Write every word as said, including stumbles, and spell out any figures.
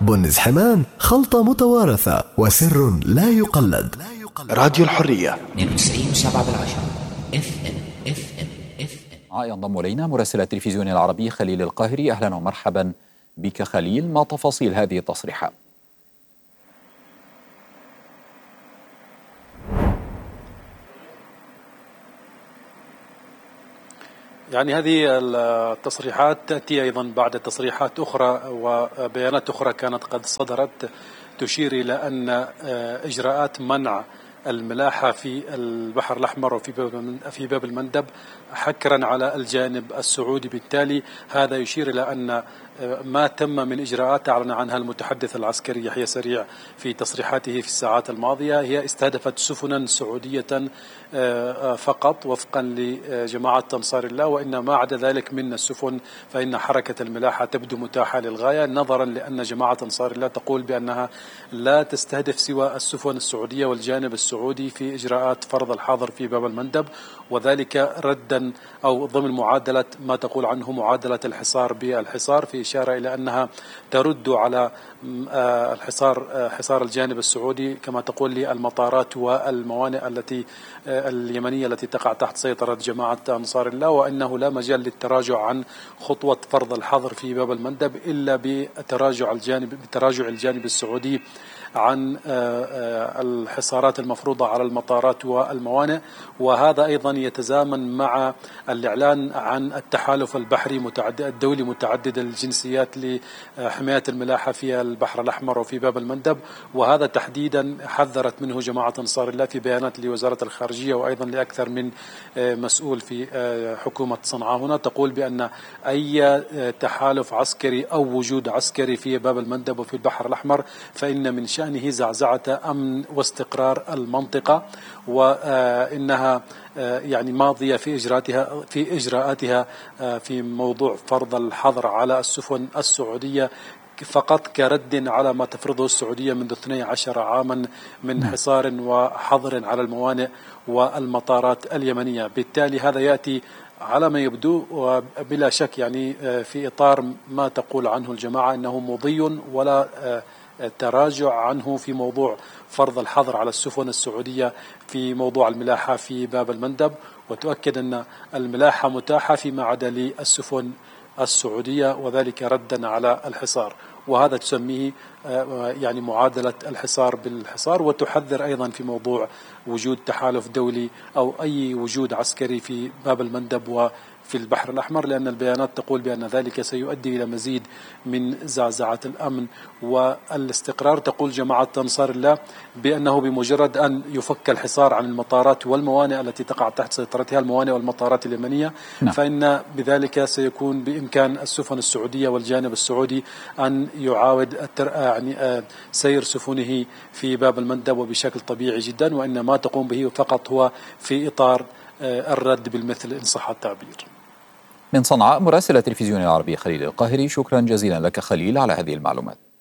بنز حمان خلطة متوارثة وسر لا يقلد. راديو الحرية اثنين وتسعين وسبعة بالعشرة اف ام اف ام اف ام. ينضم الينا مراسل التلفزيون العربي خليل القاهري. اهلا ومرحبا بك خليل، ما تفاصيل هذه التصريحات؟ يعني هذه التصريحات تأتي أيضا بعد تصريحات أخرى وبيانات أخرى كانت قد صدرت تشير إلى أن إجراءات منع الملاحة في البحر الأحمر وفي باب في باب المندب حكرا على الجانب السعودي. بالتالي هذا يشير إلى أن ما تم من إجراءات أعلن عنها المتحدث العسكري يحيى سريع في تصريحاته في الساعات الماضية هي استهدفت سفنا سعودية فقط وفقا لجماعة أنصار الله، وإن ما عدا ذلك من السفن فإن حركة الملاحة تبدو متاحة للغاية، نظرا لأن جماعة أنصار الله تقول بأنها لا تستهدف سوى السفن السعودية والجانب السعودي في إجراءات فرض الحظر في باب المندب، وذلك ردا أو ضمن معادلة ما تقول عنه معادلة الحصار بالحصار، في إشارة إلى أنها ترد على الحصار حصار الجانب السعودي كما تقول لي المطارات والموانئ التي اليمنية التي تقع تحت سيطرة جماعة أنصار الله، وأنه لا مجال للتراجع عن خطوة فرض الحظر في باب المندب إلا بتراجع الجانب بتراجع الجانب السعودي عن الحصارات المفروضة على المطارات والموانئ. وهذا أيضا يتزامن مع الإعلان عن التحالف البحري متعدد الدولي متعدد الجنسيات لحماية الملاحة في البحر الأحمر وفي باب المندب، وهذا تحديدا حذرت منه جماعة أنصار الله في بيانات لوزارة الخارجية وأيضا لأكثر من مسؤول في حكومة صنعاء هنا، تقول بأن أي تحالف عسكري أو وجود عسكري في باب المندب وفي البحر الأحمر فإن من شأنه زعزعة أمن واستقرار المنطقة، وإنها يعني ماضية في إجراءاتها في إجراءاتها في موضوع فرض الحظر على السفن السعودية فقط كرد على ما تفرضه السعودية منذ اثني عشر عاما من حصار وحظر على الموانئ والمطارات اليمنية. بالتالي هذا يأتي على ما يبدو وبلا شك يعني في إطار ما تقول عنه الجماعة أنه مضي ولا تراجع عنه في موضوع فرض الحظر على السفن السعودية في موضوع الملاحة في باب المندب، وتؤكد أن الملاحة متاحة فيما عدا للسفن السعودية، وذلك ردا على الحصار، وهذا تسميه يعني معادلة الحصار بالحصار، وتحذر أيضا في موضوع وجود تحالف دولي أو أي وجود عسكري في باب المندب وفي البحر الأحمر، لأن البيانات تقول بأن ذلك سيؤدي إلى مزيد من زعزعة الأمن والاستقرار. تقول جماعة أنصار الله بأنه بمجرد أن يفك الحصار عن المطارات والموانئ التي تقع تحت سيطرتها الموانئ والمطارات اليمنية نعم. فإن بذلك سيكون بإمكان السفن السعودية والجانب السعودي أن يعاود يعني سير سفنه في باب المندب وبشكل طبيعي جدا، وإن ما تقوم به فقط هو في إطار الرد بالمثل إن صح التعبير. من صنعاء مراسل التلفزيون العربي خليل القاهري، شكرا جزيلا لك خليل على هذه المعلومات.